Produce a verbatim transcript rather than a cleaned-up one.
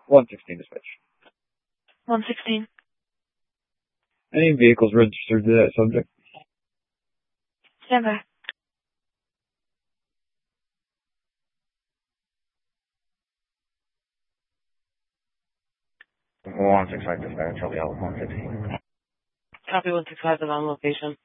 one sixteen dispatch. one sixteen. Any vehicles registered to that subject? Stand by. one sixty-five dispatch, I'll be out one fifteen. Copy one six five is on location.